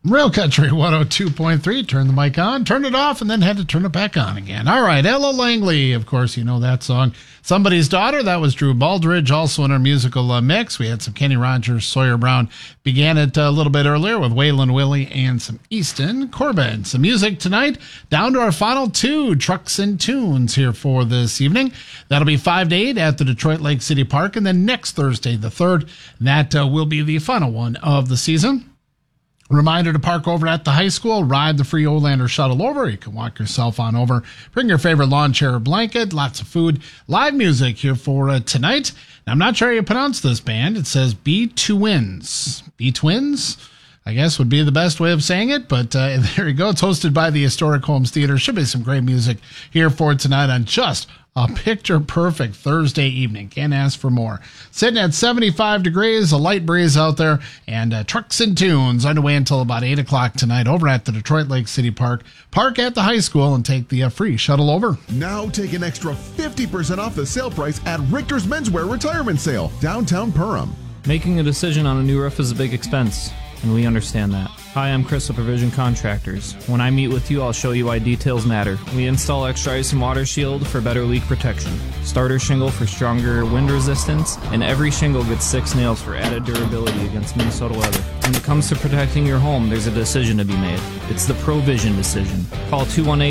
Real Country 102.3. Turn the mic on, turn it off, and then had to turn it back on again. All right, Ella Langley, of course, you know that song. Somebody's Daughter, that was Drew Baldridge, also in our musical mix. We had some Kenny Rogers, Sawyer Brown. Began it a little bit earlier with Waylon Willie and some Easton Corbin. Some music tonight, down to our final two, Trucks and Tunes here for this evening. That'll be 5 to 8 at the Detroit Lake City Park, and then next Thursday, the 3rd, that will be the final one of the season. Reminder to park over at the high school, ride the free Olander shuttle over. You can walk yourself on over. Bring your favorite lawn chair or blanket, lots of food, live music here for tonight. Now, I'm not sure how you pronounce this band. It says B-Twins. B-Twins, I guess, would be the best way of saying it, but there you go. It's hosted by the Historic Homes Theater. Should be some great music here for tonight on just a picture-perfect Thursday evening. Can't ask for more. Sitting at 75 degrees, a light breeze out there, and Trucks and Tunes underway until about 8 o'clock tonight over at the Detroit Lake City Park. Park at the high school and take the free shuttle over. Now take an extra 50% off the sale price at Richter's Menswear Retirement Sale, downtown Perham. Making a decision on a new roof is a big expense, and we understand that. Hi, I'm Chris of Provision Contractors. When I meet with you, I'll show you why details matter. We install extra ice and water shield for better leak protection, starter shingle for stronger wind resistance, and every shingle gets 6 nails for added durability against Minnesota weather. When it comes to protecting your home, there's a decision to be made. It's the Provision decision. Call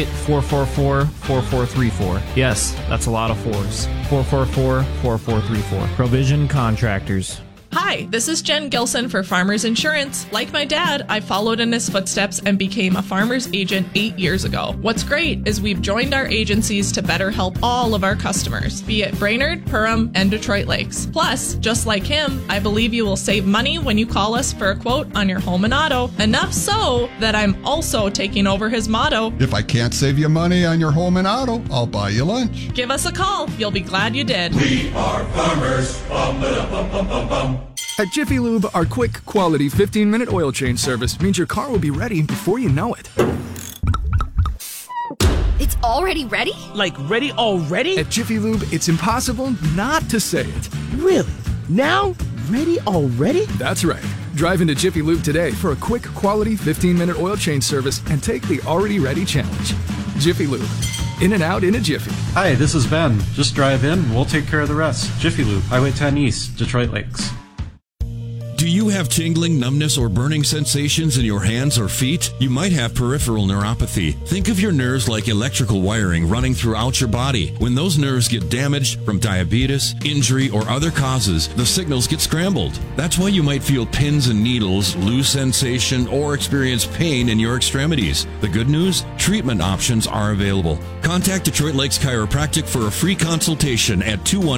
218-444-4434. Yes, that's a lot of fours. 444-4434. Provision Contractors. Hi, this is Jen Gilson for Farmers Insurance. Like my dad, I followed in his footsteps and became a farmer's agent 8 years ago. What's great is we've joined our agencies to better help all of our customers, be it Brainerd, Perham, and Detroit Lakes. Plus, just like him, I believe you will save money when you call us for a quote on your home and auto. Enough so that I'm also taking over his motto. If I can't save you money on your home and auto, I'll buy you lunch. Give us a call. You'll be glad you did. We are farmers. Bum, ba, bum, bum, bum, bum. At Jiffy Lube, our quick, quality 15-minute oil change service means your car will be ready before you know it. It's already ready? Like ready already? At Jiffy Lube, it's impossible not to say it. Really? Now? Ready already? That's right. Drive into Jiffy Lube today for a quick, quality 15-minute oil change service and take the already ready challenge. Jiffy Lube. In and out in a jiffy. Hi, this is Ben. Just drive in, we'll take care of the rest. Jiffy Lube, Highway 10 East, Detroit Lakes. Do you have tingling, numbness, or burning sensations in your hands or feet? You might have peripheral neuropathy. Think of your nerves like electrical wiring running throughout your body. When those nerves get damaged from diabetes, injury, or other causes, the signals get scrambled. That's why you might feel pins and needles, lose sensation, or experience pain in your extremities. The good news? Treatment options are available. Contact Detroit Lakes Chiropractic for a free consultation at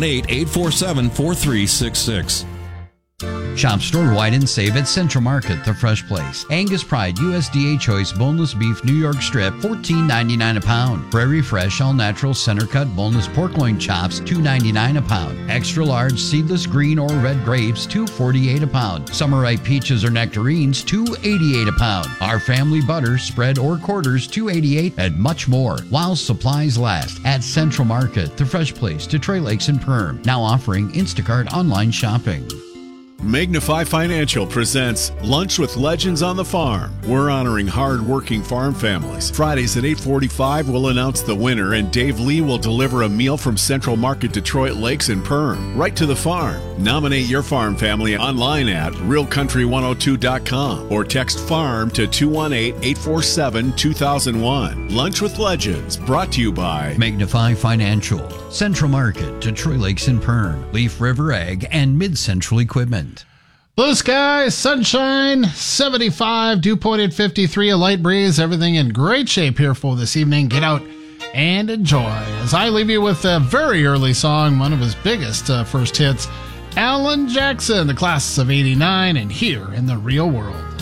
218-847-4366. Shop store-wide and save at Central Market, the fresh place. Angus Pride USDA Choice Boneless Beef New York Strip, $14.99 a pound. Prairie Fresh All Natural Center Cut Boneless Pork Loin Chops, $2.99 a pound. Extra large seedless green or red grapes, $2.48 a pound. Summer ripe peaches or nectarines, $2.88 a pound. Our family butter, spread or quarters, $2.88, and much more. While supplies last at Central Market, the fresh place, Detroit Lakes and Perm. Now offering Instacart online shopping. Magnify Financial presents Lunch with Legends on the Farm. We're honoring hard-working farm families. Fridays at 8:45, we'll announce the winner, and Dave Lee will deliver a meal from Central Market, Detroit Lakes and Perm, right to the farm. Nominate your farm family online at realcountry102.com or text FARM to 218-847-2001. Lunch with Legends, brought to you by Magnify Financial, Central Market, Detroit Lakes and Perm, Leaf River Ag, and Mid-Central Equipment. Blue sky, sunshine, 75, dew point at 53, a light breeze, everything in great shape here for this evening. Get out and enjoy. As I leave you with a very early song, one of his biggest first hits, Alan Jackson, the class of '89, and Here in the Real World.